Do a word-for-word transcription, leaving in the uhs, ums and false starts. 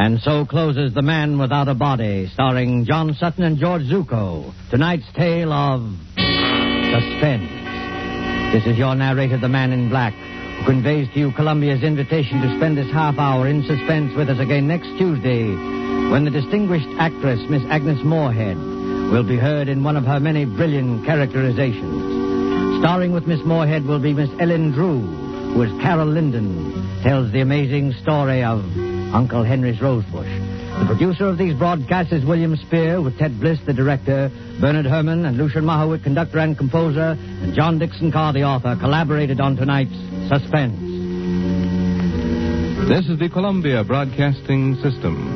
And so closes The Man Without a Body, starring John Sutton and George Zucco. Tonight's tale of suspense. This is your narrator, the Man in Black, who conveys to you Columbia's invitation to spend this half hour in suspense with us again next Tuesday, when the distinguished actress, Miss Agnes Moorehead, will be heard in one of her many brilliant characterizations. Starring with Miss Moorehead will be Miss Ellen Drew, who as Carol Linden tells the amazing story of Uncle Henry's Rosebush. The producer of these broadcasts is William Spear, with Ted Bliss, the director, Bernard Herrmann and Lucian Mahowit, conductor and composer, and John Dixon Carr, the author, collaborated on tonight's Suspense. This is the Columbia Broadcasting System.